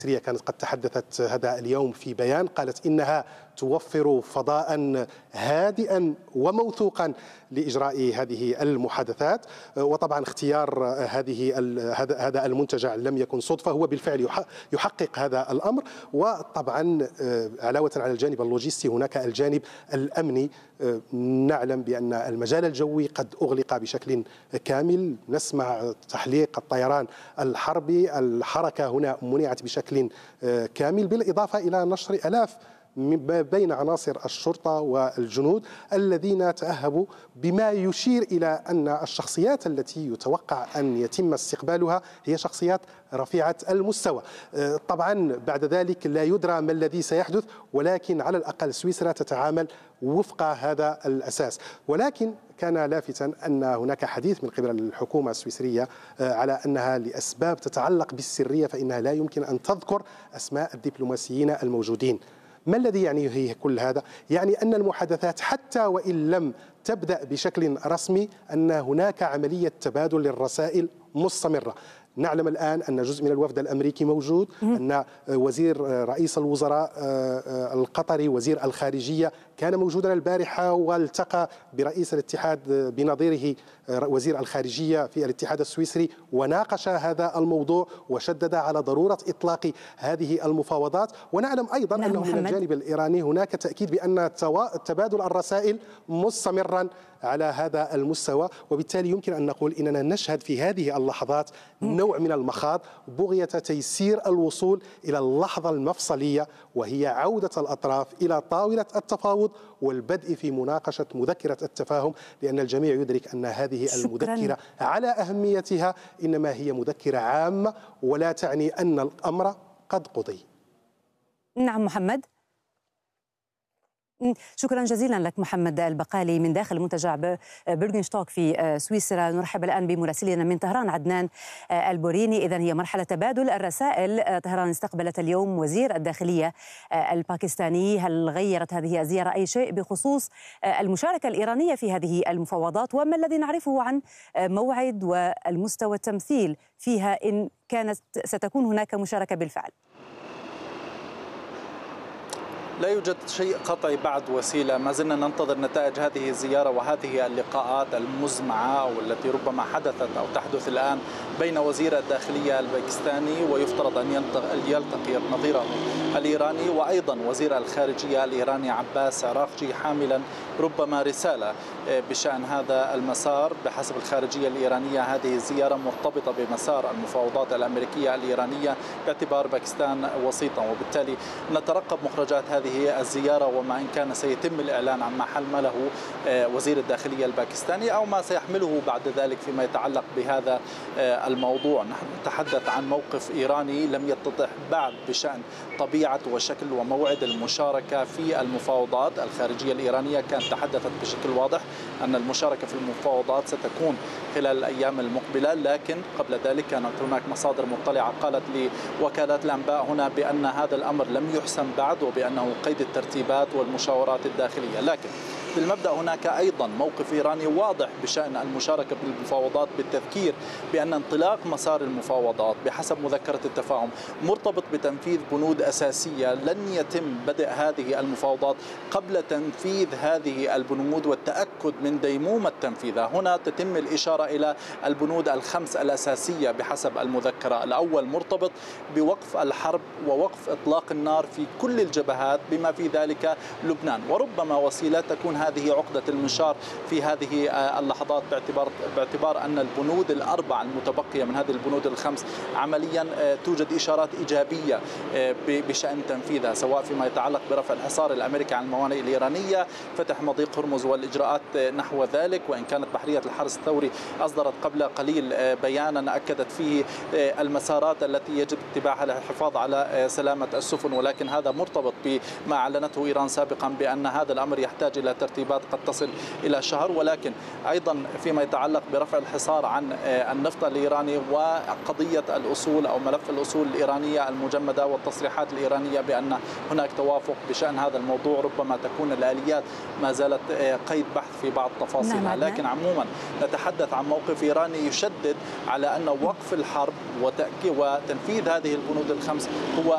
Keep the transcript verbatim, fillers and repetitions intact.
كانت قد تحدثت هذا اليوم في بيان، قالت إنها توفر فضاء هادئا وموثوقا لإجراء هذه المحادثات. وطبعا اختيار هذه هذا المنتجع لم يكن صدفة، هو بالفعل يحقق هذا الأمر. وطبعا علاوة على الجانب اللوجستي هناك الجانب الأمني. نعلم بأن المجال الجوي قد أغلق بشكل كامل، نسمع تحليق الطيران الحربي، الحركة هنا منعت بشكل كامل، بالإضافة إلى نشر آلاف بين عناصر الشرطة والجنود الذين تأهبوا، بما يشير إلى أن الشخصيات التي يتوقع أن يتم استقبالها هي شخصيات رفيعة المستوى. طبعا بعد ذلك لا يدرى ما الذي سيحدث، ولكن على الأقل سويسرا تتعامل وفق هذا الأساس. ولكن كان لافتا أن هناك حديث من قبل الحكومة السويسرية على أنها لأسباب تتعلق بالسرية فإنها لا يمكن أن تذكر أسماء الدبلوماسيين الموجودين. ما الذي يعنيه كل هذا؟ يعني أن المحادثات حتى وإن لم تبدأ بشكل رسمي أن هناك عملية تبادل للرسائل مستمرة. نعلم الآن أن جزء من الوفد الأمريكي موجود، أن وزير رئيس الوزراء القطري وزير الخارجية كان موجودا البارحة والتقى برئيس الاتحاد بنظيره وزير الخارجية في الاتحاد السويسري، وناقش هذا الموضوع وشدد على ضرورة إطلاق هذه المفاوضات. ونعلم أيضا نعم أنه محمد. من الجانب الإيراني هناك تأكيد بأن تبادل الرسائل مستمرا على هذا المستوى، وبالتالي يمكن أن نقول إننا نشهد في هذه اللحظات نوع من المخاض بغية تيسير الوصول إلى اللحظة المفصلية، وهي عودة الأطراف إلى طاولة التفاوض والبدء في مناقشة مذكرة التفاهم، لأن الجميع يدرك أن هذه المذكرة شكراً. على أهميتها إنما هي مذكرة عامة ولا تعني أن الأمر قد قضي. نعم محمد، شكرا جزيلا لك محمد البقالي من داخل منتجع بيرغنشتوك في سويسرا. نرحب الآن بمراسلنا من طهران عدنان البوريني. إذن هي مرحلة تبادل الرسائل. طهران استقبلت اليوم وزير الداخلية الباكستاني، هل غيرت هذه الزيارة أي شيء بخصوص المشاركة الإيرانية في هذه المفاوضات، وما الذي نعرفه عن موعد والمستوى التمثيل فيها إن كانت ستكون هناك مشاركة بالفعل؟ لا يوجد شيء قطعي بعد وسيلة، ما زلنا ننتظر نتائج هذه الزيارة وهذه اللقاءات المزمعة والتي ربما حدثت أو تحدث الآن بين وزير الداخلية الباكستاني ويفترض أن يلتقي نظيره الإيراني، وأيضا وزير الخارجية الإيراني عباس عراقجي، حاملا ربما رسالة بشأن هذا المسار. بحسب الخارجية الإيرانية هذه الزيارة مرتبطة بمسار المفاوضات الأمريكية الإيرانية باعتبار باكستان وسيطا، وبالتالي نترقب مخرجات هذه الزيارة وما إن كان سيتم الإعلان عن ما حمله وزير الداخلية الباكستاني أو ما سيحمله بعد ذلك فيما يتعلق بهذا الموضوع. نحن نتحدث عن موقف إيراني لم يتضح بعد بشأن طبيعة وشكل وموعد المشاركة في المفاوضات. الخارجية الإيرانية كانت تحدثت بشكل واضح أن المشاركة في المفاوضات ستكون خلال الأيام المقبلة، لكن قبل ذلك كانت هناك مصادر مطلعة قالت لوكالات الأنباء هنا بأن هذا الأمر لم يحسم بعد وبأنه قيد الترتيبات والمشاورات الداخلية. لكن في المبدأ هناك أيضا موقف إيراني واضح بشأن المشاركة في المفاوضات، بالتذكير بأن انطلاق مسار المفاوضات بحسب مذكرة التفاهم مرتبط بتنفيذ بنود أساسية. لن يتم بدء هذه المفاوضات قبل تنفيذ هذه البنود والتأكد من ديمومة تنفيذها. هنا تتم الإشارة إلى البنود الخمس الأساسية بحسب المذكرة. الأول مرتبط بوقف الحرب ووقف إطلاق النار في كل الجبهات بما في ذلك لبنان، وربما وسيلة تكون هذه عقدة المنشار في هذه اللحظات باعتبار باعتبار أن البنود الأربع المتبقية من هذه البنود الخمس عمليا توجد إشارات إيجابية بشأن تنفيذها، سواء فيما يتعلق برفع الحصار الأمريكي عن الموانئ الإيرانية، فتح مضيق هرمز والإجراءات نحو ذلك. وإن كانت بحرية الحرس الثوري أصدرت قبل قليل بيانا أكدت فيه المسارات التي يجب اتباعها للحفاظ على سلامة السفن، ولكن هذا مرتبط بما أعلنته إيران سابقا بأن هذا الأمر يحتاج إلى ترتيبات قد تصل إلى شهر. ولكن أيضا فيما يتعلق برفع الحصار عن النفط الإيراني وقضية الأصول أو ملف الأصول الإيرانية المجمدة والتصريحات الإيرانية بأن هناك توافق بشأن هذا الموضوع، ربما تكون الآليات ما زالت قيد بحث في بعض تفاصيلها. لكن عموما نتحدث عن موقف إيراني يشدد على أن وقف الحرب وتنفيذ هذه البنود الخمس هو